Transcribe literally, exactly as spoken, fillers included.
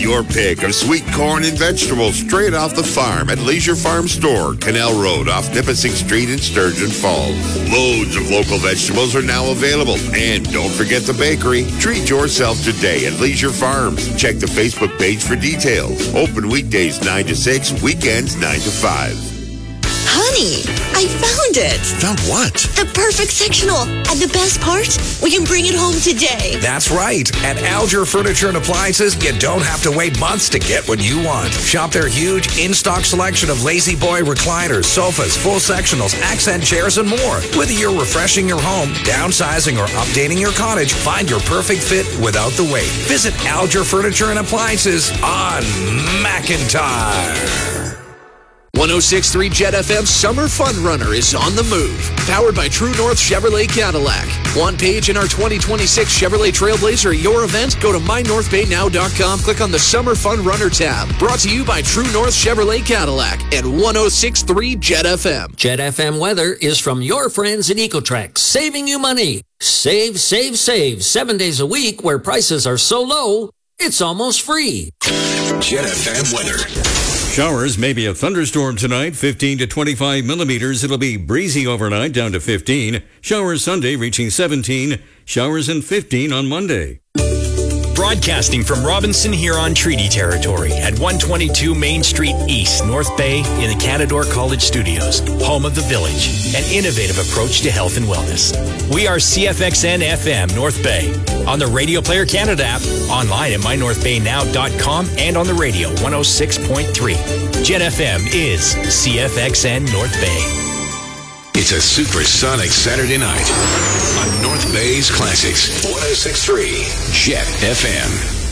your pick of sweet corn and vegetables straight off the farm at Leisure Farm Store, Canal Road off Nipissing Street in Sturgeon Falls. Loads of local vegetables are now available. And don't forget the bakery. Treat yourself today at Leisure Farms. Check the Facebook page for details. Open weekdays nine to six, weekends nine to five. Honey, I found it. Found what? The perfect sectional. And the best part? We can bring it home today. That's right. At Alger Furniture and Appliances, you don't have to wait months to get what you want. Shop their huge in-stock selection of Lazy Boy recliners, sofas, full sectionals, accent chairs, and more. Whether you're refreshing your home, downsizing, or updating your cottage, find your perfect fit without the wait. Visit Alger Furniture and Appliances on McIntyre. one oh six point three Jet F M Summer Fun Runner is on the move. Powered by True North Chevrolet Cadillac. One page in our twenty twenty-six Chevrolet Trailblazer at your event? Go to my north bay now dot com. Click on the Summer Fun Runner tab. Brought to you by True North Chevrolet Cadillac and one oh six point three Jet F M. Jet F M weather is from your friends at Ecotrex, saving you money. Save, save, save. Seven days a week where prices are so low, it's almost free. Jet F M weather. Showers, maybe a thunderstorm tonight, fifteen to twenty-five millimeters. It'll be breezy overnight, down to fifteen. Showers Sunday reaching seventeen. Showers and fifteen on Monday. Broadcasting from Robinson Huron Treaty Territory at one twenty-two Main Street East, North Bay, in the Canadore College Studios, home of the Village, an innovative approach to health and wellness. We are C F X N F M North Bay, on the Radio Player Canada app, online at my north bay now dot com, and on the radio one oh six point three. Jet F M is C F X N North Bay. It's a supersonic Saturday night on North Bay's Classics. one oh six point three Jet F M.